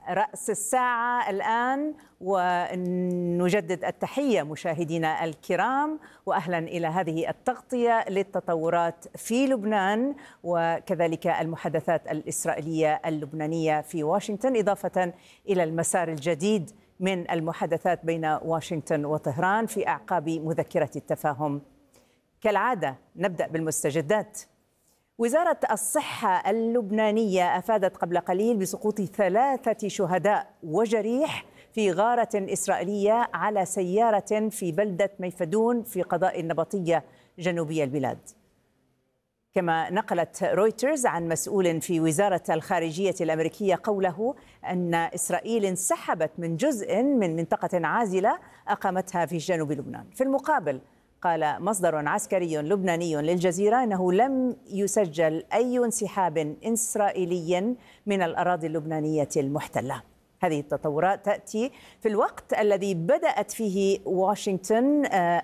رأس الساعة الآن، ونجدد التحية مشاهدينا الكرام، وأهلا إلى هذه التغطية للتطورات في لبنان وكذلك المحادثات الإسرائيلية اللبنانية في واشنطن، إضافة إلى المسار الجديد من المحادثات بين واشنطن وطهران في أعقاب مذكرة التفاهم. كالعادة نبدأ بالمستجدات. وزارة الصحة اللبنانية أفادت قبل قليل بسقوط 3 شهداء وجريح في غارة إسرائيلية على سيارة في بلدة ميفدون في قضاء النبطية جنوبي البلاد. كما نقلت رويترز عن مسؤول في وزارة الخارجية الأمريكية قوله أن إسرائيل انسحبت من جزء من منطقة عازلة أقامتها في جنوب لبنان. في المقابل قال مصدر عسكري لبناني للجزيرة أنه لم يسجل أي انسحاب إسرائيلي من الأراضي اللبنانية المحتلة. هذه التطورات تأتي في الوقت الذي بدأت في واشنطن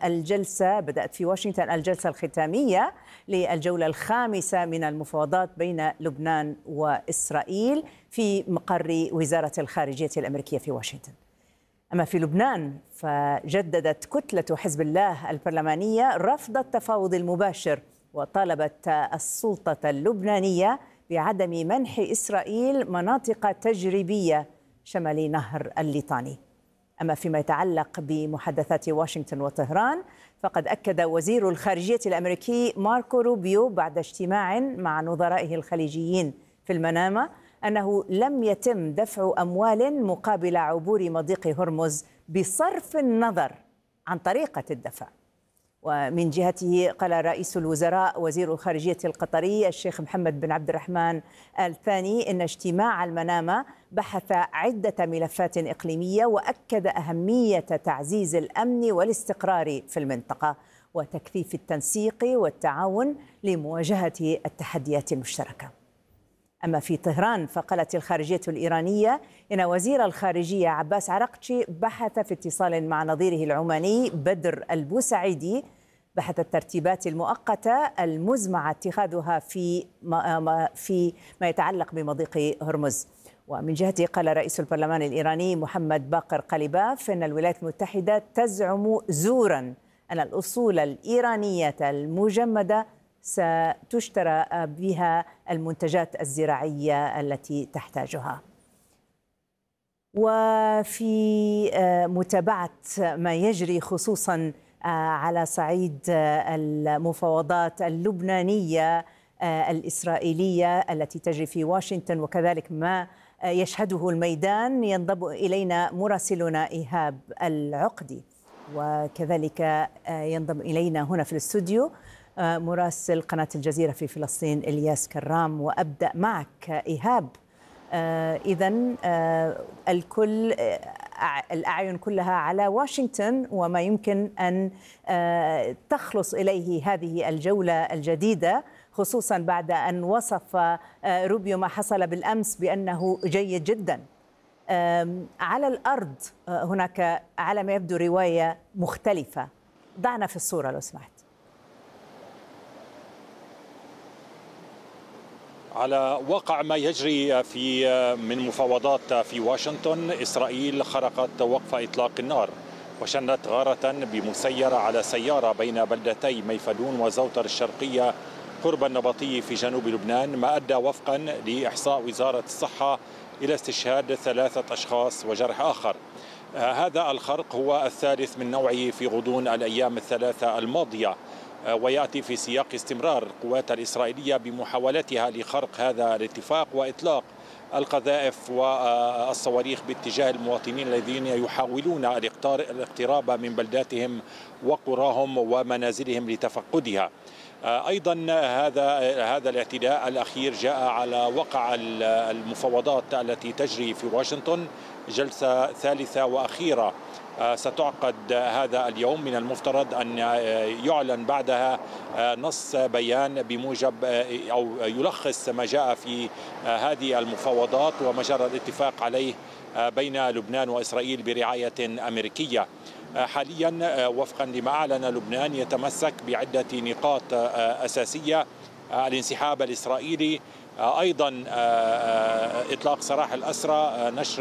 الجلسة الختامية للجولة الخامسة من المفاوضات بين لبنان وإسرائيل في مقر وزارة الخارجية الأمريكية في واشنطن. أما في لبنان فجددت كتلة حزب الله البرلمانية رفض التفاوض المباشر، وطالبت السلطة اللبنانية بعدم منح إسرائيل مناطق تجريبية شمال نهر الليطاني. أما فيما يتعلق بمحادثات واشنطن وطهران فقد أكد وزير الخارجية الأمريكي ماركو روبيو بعد اجتماع مع نظرائه الخليجيين في المنامة أنه لم يتم دفع أموال مقابل عبور مضيق هرمز بصرف النظر عن طريقة الدفع. ومن جهته قال رئيس الوزراء وزير الخارجية القطري الشيخ محمد بن عبد الرحمن آل ثاني إن اجتماع المنامة بحث عدة ملفات إقليمية، وأكد أهمية تعزيز الأمن والاستقرار في المنطقة وتكثيف التنسيق والتعاون لمواجهة التحديات المشتركة. أما في طهران فقالت الخارجية الإيرانية إن وزير الخارجية عباس عراقتشي بحث في اتصال مع نظيره العماني بدر البوسعيدي بحث الترتيبات المؤقتة المزمع اتخاذها في ما يتعلق بمضيق هرمز. ومن جهته قال رئيس البرلمان الإيراني محمد باقر قليباف إن الولايات المتحدة تزعم زورا أن الأصول الإيرانية المجمدة ستشترى بها المنتجات الزراعية التي تحتاجها. وفي متابعة ما يجري خصوصا على صعيد المفاوضات اللبنانية الإسرائيلية التي تجري في واشنطن وكذلك ما يشهده الميدان، ينضم إلينا مراسلنا إيهاب العقدي، وكذلك ينضم إلينا هنا في الاستوديو مراسل قناة الجزيرة في فلسطين إلياس كرام. وأبدأ معك إيهاب. إذن الكل الأعين كلها على واشنطن وما يمكن أن تخلص إليه هذه الجولة الجديدة، خصوصا بعد أن وصف روبيو ما حصل بالأمس بأنه جيد جدا. على الأرض هناك على ما يبدو رواية مختلفة، ضعنا في الصورة لو سمحت. على واقع ما يجري من مفاوضات في واشنطن، إسرائيل خرقت وقف إطلاق النار وشنت غارة بمسيرة على سيارة بين بلدتي ميفدون وزوتر الشرقية قرب النبطي في جنوب لبنان، ما أدى وفقا لإحصاء وزارة الصحة إلى استشهاد 3 أشخاص وجرح آخر. هذا الخرق هو الثالث من نوعه في غضون الأيام ال3 الماضية، ويأتي في سياق استمرار القوات الإسرائيلية بمحاولتها لخرق هذا الاتفاق وإطلاق القذائف والصواريخ باتجاه المواطنين الذين يحاولون الاقتراب من بلداتهم وقراهم ومنازلهم لتفقدها. أيضا هذا الاعتداء الأخير جاء على وقع المفاوضات التي تجري في واشنطن، جلسة ثالثة وأخيرة ستعقد هذا اليوم. من المفترض أن يعلن بعدها نص بيان بموجب أو يلخص ما جاء في هذه المفاوضات وما جرى الاتفاق عليه بين لبنان وإسرائيل برعاية أمريكية. حاليا وفقا لما أعلن لبنان يتمسك بعدة نقاط أساسية: الانسحاب الإسرائيلي، أيضا إطلاق سراح الأسرى، نشر